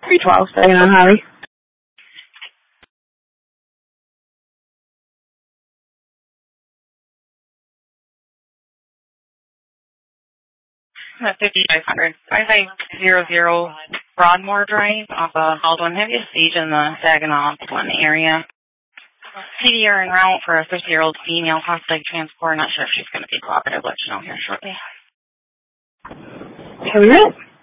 312, staying on Holly. 5500. 5500 Broadmoor Drive off of Baldwin. Have you siege in the Saginaw one area? CDR en route for a 50-year-old female possibly transport. Not sure if she's going to be cooperative. Let you know here shortly. Here we go.